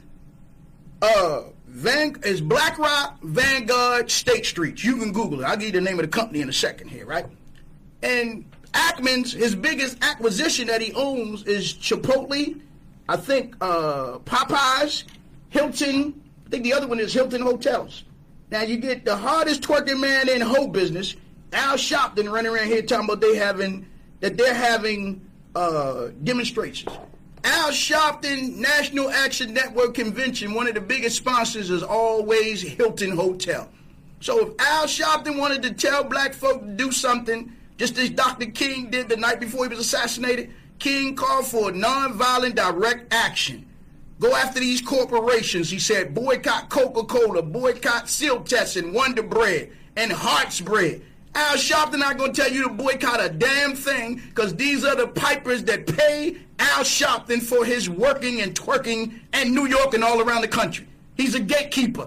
BlackRock, Vanguard, State Street. You can Google it. I'll give you the name of the company in a second here, right? And Ackman's, his biggest acquisition that he owns is Chipotle, I think Popeyes, Hilton, I think the other one is Hilton Hotels. Now you get the hardest twerking man in whole business, Al Sharpton, running around here talking about they're having demonstrations. Al Sharpton National Action Network Convention, one of the biggest sponsors is always Hilton Hotel. So if Al Sharpton wanted to tell black folk to do something, just as Dr. King did the night before he was assassinated, King called for nonviolent direct action. Go after these corporations. He said boycott Coca-Cola, boycott Siltex and Wonder Bread and Hart's Bread. Al Sharpton not going to tell you to boycott a damn thing, because these are the pipers that pay Al Sharpton for his working and twerking in New York and all around the country. He's a gatekeeper.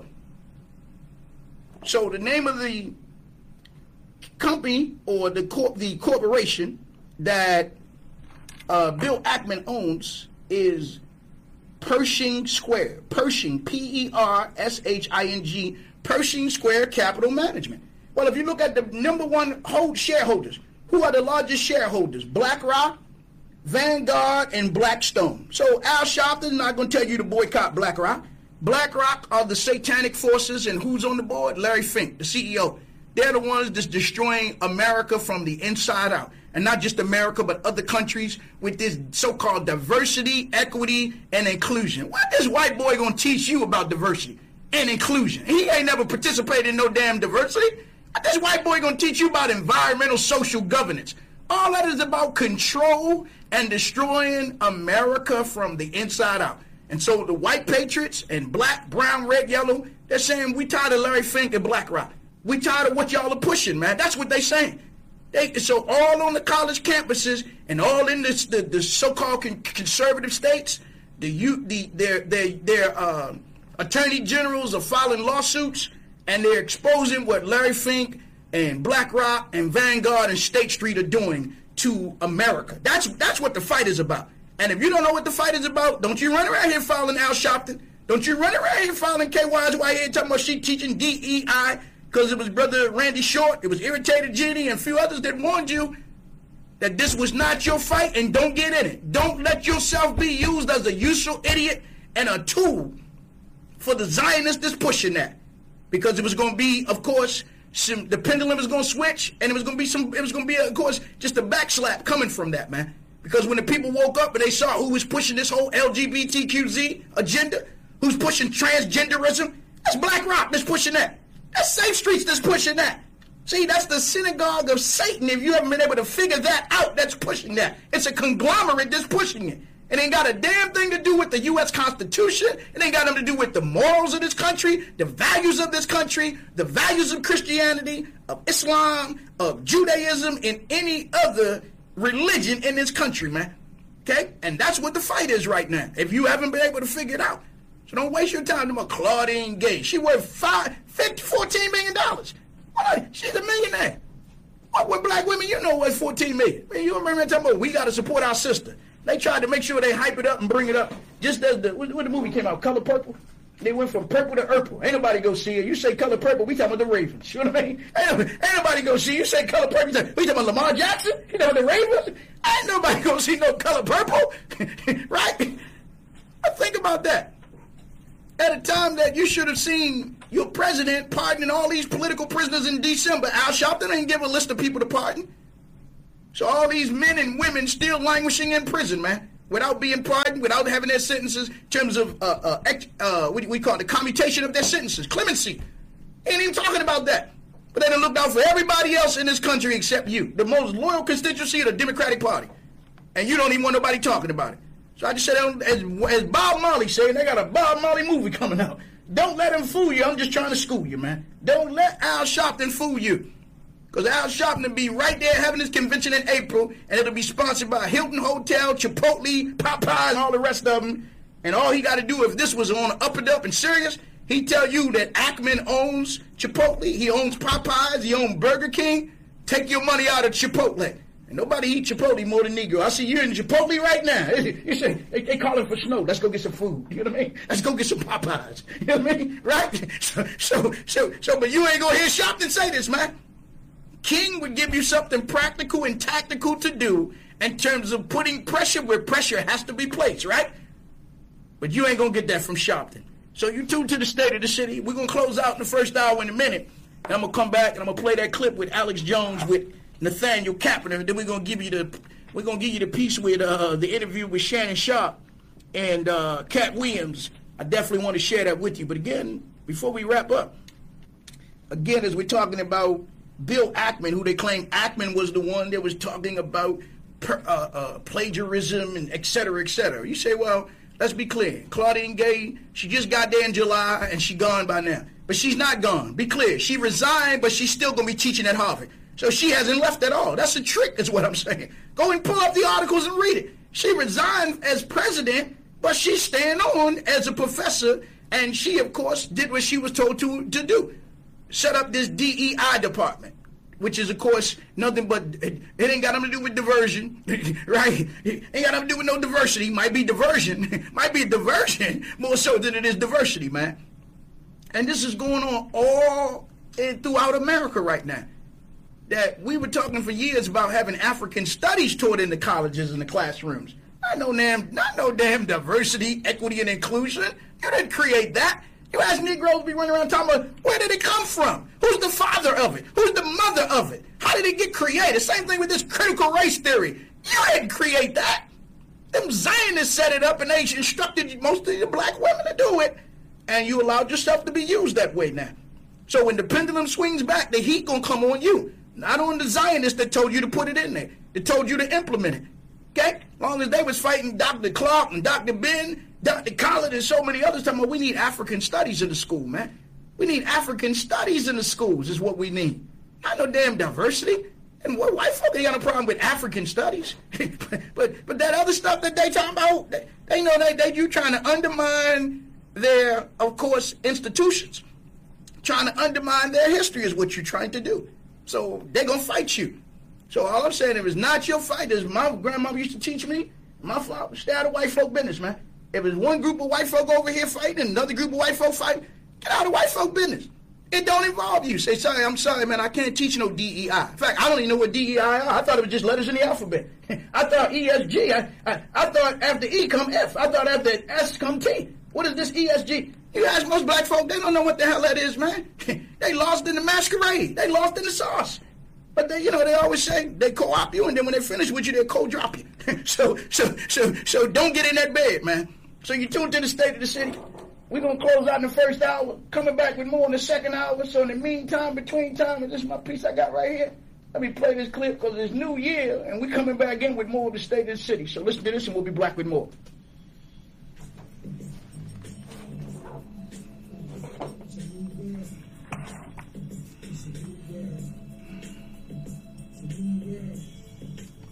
So the name of the company or the corporation that Bill Ackman owns is Pershing Square. Pershing, Pershing, Pershing Square Capital Management. Well, if you look at the number one shareholders, who are the largest shareholders? BlackRock, Vanguard, and Blackstone. So Al Sharpton is not going to tell you to boycott BlackRock. BlackRock are the satanic forces, and who's on the board? Larry Fink, the CEO. They're the ones that's destroying America from the inside out. And not just America, but other countries with this so-called diversity, equity, and inclusion. What is white boy going to teach you about diversity and inclusion? He ain't never participated in no damn diversity. What this white boy going to teach you about environmental social governance? All that is about control and destroying America from the inside out. And so the white patriots and black, brown, red, yellow, they're saying we tired of Larry Fink and BlackRock. We tired of what y'all are pushing, man. That's what they saying. So all on the college campuses and all in the so-called conservative states, their attorney generals are filing lawsuits, and they're exposing what Larry Fink and BlackRock and Vanguard and State Street are doing to America. That's what the fight is about. And if you don't know what the fight is about, don't you run around here filing Al Sharpton. Don't you run around here filing KY's white head talking about she teaching DEI, because it was Brother Randy Short, it was Irritated Jenny, and a few others that warned you that this was not your fight, and don't get in it. Don't let yourself be used as a useful idiot and a tool for the Zionists that's pushing that. Because it was going to be, of course, the pendulum was going to switch, and it was going to be, of course, just a backslap coming from that, man. Because when the people woke up and they saw who was pushing this whole LGBTQZ agenda, who's pushing transgenderism, that's BlackRock that's pushing that. That's Safe Streets that's pushing that. See, that's the synagogue of Satan. If you haven't been able to figure that out, that's pushing that. It's a conglomerate that's pushing it. It ain't got a damn thing to do with the U.S. Constitution. It ain't got nothing to do with the morals of this country, the values of this country, the values of Christianity, of Islam, of Judaism, and any other religion in this country, man. Okay? And that's what the fight is right now, if you haven't been able to figure it out. So don't waste your time about Claudine Gay. She worth $14 million. She's a millionaire. What with black women, you know worth $14 million. Man, you remember talking about we got to support our sister. They tried to make sure they hype it up and bring it up. Just as when the movie came out, Color Purple. They went from purple to purple. Ain't nobody go see it. You say color purple, we talking about the Ravens. You know what I mean? Ain't nobody go see it. You say color purple, we talking about Lamar Jackson? You know the Ravens? Ain't nobody go see no color purple. Right? Think about that. At a time that you should have seen your president pardoning all these political prisoners in December, Al Sharpton ain't give a list of people to pardon. So all these men and women still languishing in prison, man, without being pardoned, without having their sentences in terms of what we call the commutation of their sentences, clemency. Ain't even talking about that. But they done looked out for everybody else in this country except you, the most loyal constituency of the Democratic Party. And you don't even want nobody talking about it. So I just said, as Bob Marley said, they got a Bob Marley movie coming out. Don't let him fool you. I'm just trying to school you, man. Don't let Al Sharpton fool you. Because Al Sharpton will be right there having his convention in April, and it'll be sponsored by Hilton Hotel, Chipotle, Popeye, and all the rest of them. And all he got to do, if this was on Up and Up and serious, he'd tell you that Ackman owns Chipotle, he owns Popeyes, he owns Burger King. Take your money out of Chipotle. And nobody eat Chipotle more than Negro. I see you in Chipotle right now. You say, they calling for snow. Let's go get some food. You know what I mean? Let's go get some Popeyes. You know what I mean? Right? So, but you ain't going to hear Sharpton say this, man. King would give you something practical and tactical to do in terms of putting pressure where pressure has to be placed, right? But you ain't going to get that from Sharpton. So you tune to the State of the City. We're going to close out in the first hour in a minute. And I'm going to come back and I'm going to play that clip with Alex Jones with Nathaniel Kaepernick. And then we're going to give you the piece with the interview with Shannon Sharpe and Cat Williams. I definitely want to share that with you. But again, before we wrap up, again, as we're talking about Bill Ackman, who they claim Ackman was the one that was talking about plagiarism and et cetera, et cetera. You say, well, let's be clear. Claudine Gay, she just got there in July and she gone by now. But she's not gone. Be clear. She resigned, but she's still going to be teaching at Harvard. So she hasn't left at all. That's a trick is what I'm saying. Go and pull up the articles and read it. She resigned as president, but she's staying on as a professor. And she, of course, did what she was told to do. Set up this DEI department, which is, of course, nothing but, it ain't got nothing to do with diversion, right? It ain't got nothing to do with no diversity. Might be diversion. Might be diversion more so than it is diversity, man. And this is going on all throughout America right now. That we were talking for years about having African studies taught in the colleges and the classrooms. Not no damn diversity, equity, and inclusion. You didn't create that. You ask Negroes be running around talking about where did it come from? Who's the father of it? Who's the mother of it? How did it get created? Same thing with this critical race theory. You didn't create that. Them Zionists set it up and they instructed most of the black women to do it. And you allowed yourself to be used that way now. So when the pendulum swings back, the heat gonna come on you. Not on the Zionists that told you to put it in there. They told you to implement it. Okay? As long as they was fighting Dr. Clark and Dr. Ben, Dr. Collins, and so many others, talking about we need African studies in the school, man. We need African studies in the schools is what we need. Not no damn diversity. And what white folk ain't got a problem with African studies. but that other stuff that they talking about, they know that you trying to undermine their, of course, institutions. Trying to undermine their history is what you're trying to do. So they're going to fight you. So all I'm saying, if it's not your fight, as my grandmother used to teach me, my father, stay out of white folk business, man. If it's one group of white folk over here fighting and another group of white folk fighting, get out of white folk business. It don't involve you. Say, sorry, I'm sorry, man, I can't teach no DEI. In fact, I don't even know what DEI are. I thought it was just letters in the alphabet. I thought ESG. I thought after E come F. I thought after S come T. What is this ESG? You ask most black folk, they don't know what the hell that is, man. They lost in the masquerade. They lost in the sauce. But they, they always say they co-op you, and then when they finish with you, they co-drop you. So don't get in that bed, man. So you tune to the State of the City. We're gonna close out in the first hour, coming back with more in the second hour. So in the meantime, between time, and this is my piece I got right here. Let me play this clip because it's New Year, and we're coming back in with more of the State of the City. So listen to this, and we'll be back with more.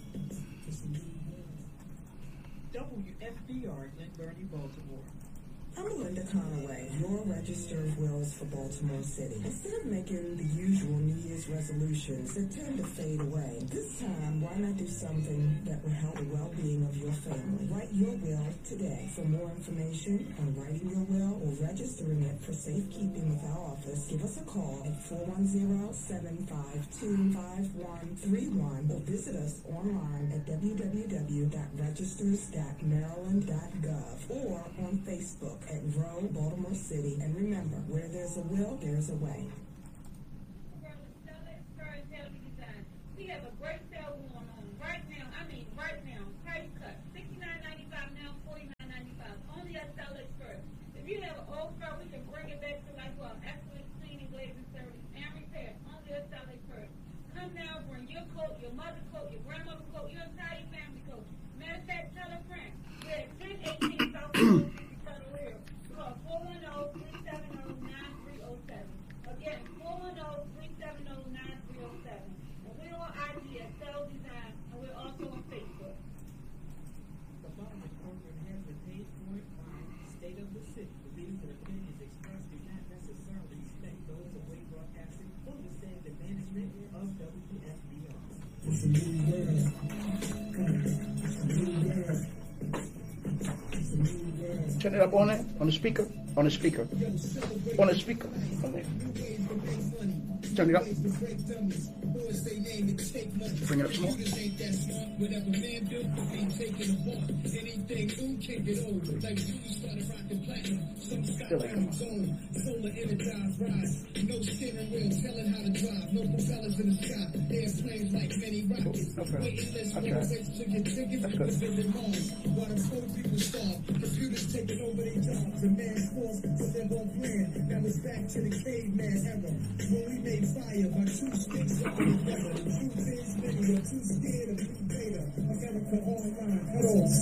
WFBR, Glen Burnie, Baltimore. I'm Melinda Conaway, your register of wills for Baltimore City. Instead of making the usual New Year's resolutions that tend to fade away, this time, why not do something that will help the well-being of your family? Write your will today. For more information on writing your will or registering it for safekeeping with our office, give us a call at 410-752-5131 or visit us online at www.registers.maryland.gov or on Facebook at Row Baltimore City. And remember, where there's a will, there's a way. We have a great sale going on right now. I mean, right now. Price cut. $69.95 now, $49.95. Only at Style Express. If you have an old car, we can bring it back to life well. Excellent cleaning, glazing service, and repair. Only at Style Express. Come now, bring your coat, your mother's coat, your grandmother's coat, your entire family coat. Matter of fact, tell a friend. We're at 1018 South Carolina. Call 410-370-9307. Again, 410-370-9307. And we're on IG at Cell Design, and we're also on Facebook. The following program has been paid for by the state of the city. The views and opinions expressed do not necessarily reflect those of Wave Broadcasting or the standard management of WFBR. It's a new world. Turn it up on it, on the speaker, on the speaker, on the speaker. Turn it up. Bring it up some more. Still like them. Solar energized rise. No steering wheel, telling how to drive. No propellers in the sky. Airplanes like many rockets. Waiting list for the race to get tickets to visit Mars. While the poor people starve. Computers taking over their jobs. A man's forced to live on plan. Now it's back to the caveman era. When we made fire by two sticks all together. The truth is many are too scared of new data. America online. Cut off.